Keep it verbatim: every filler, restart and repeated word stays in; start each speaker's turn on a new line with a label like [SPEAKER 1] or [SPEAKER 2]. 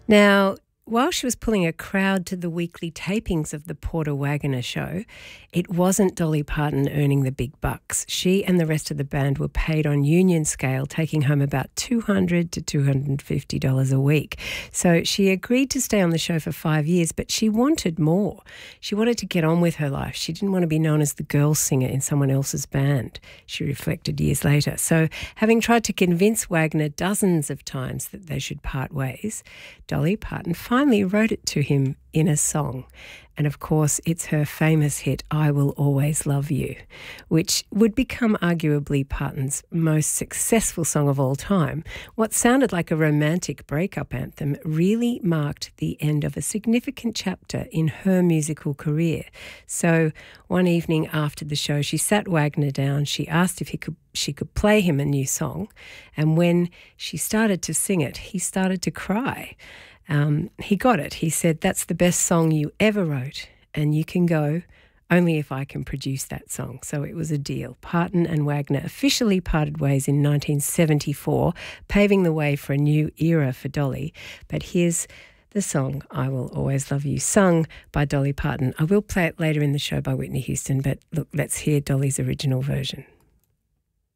[SPEAKER 1] Now, while she was pulling a crowd to the weekly tapings of the Porter Wagoner show, it wasn't Dolly Parton earning the big bucks. She and the rest of the band were paid on union scale, taking home about two hundred to two hundred fifty dollars a week. So she agreed to stay on the show for five years, but she wanted more. She wanted to get on with her life. She didn't want to be known as the girl singer in someone else's band, she reflected years later. So having tried to convince Wagoner dozens of times that they should part ways, Dolly Parton finally wrote it to him in a song. And of course, it's her famous hit, I Will Always Love You, which would become arguably Parton's most successful song of all time. What sounded like a romantic breakup anthem really marked the end of a significant chapter in her musical career. So one evening after the show, she sat Wagoner down. She asked if he could she could play him a new song. And when she started to sing it, he started to cry. Um, he got it. He said, "That's the best song you ever wrote, and you can go only if I can produce that song." So it was a deal. Parton and Wagoner officially parted ways in nineteen seventy-four, paving the way for a new era for Dolly. But here's the song, I Will Always Love You, sung by Dolly Parton. I will play it later in the show by Whitney Houston, but look, let's hear Dolly's original version.